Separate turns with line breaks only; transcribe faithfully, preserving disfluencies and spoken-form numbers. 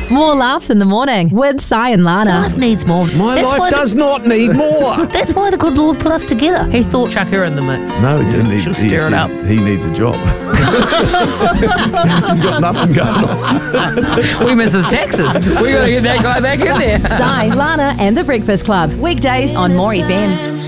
More laughs in the morning with Si and Lana.
Life needs more.
My
That's why
life
the-
does not need more.
That's why the good Lord put us together. He thought, chuck her in the mix.
No, he didn't. He,
She'll
he
stir it
said
up.
He needs a job. He's got nothing going on.
We miss his taxes. We got to get that guy back in there.
Si, Lana and the Breakfast Club. Weekdays on More F M.